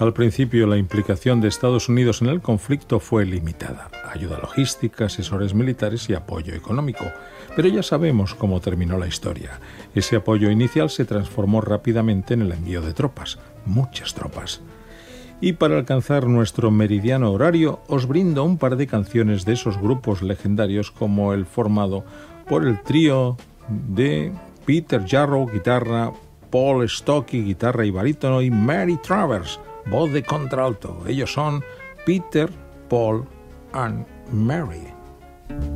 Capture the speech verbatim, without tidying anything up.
Al principio, la implicación de Estados Unidos en el conflicto fue limitada: ayuda logística, asesores militares y apoyo económico. Pero ya sabemos cómo terminó la historia. Ese apoyo inicial se transformó rápidamente en el envío de tropas, muchas tropas. Y para alcanzar nuestro meridiano horario, os brindo un par de canciones de esos grupos legendarios, como el formado por el trío de Peter Jarrow, guitarra, Paul Stocky, guitarra y barítono, y Mary Travers, voz de contralto. Ellos son Peter, Paul and Mary.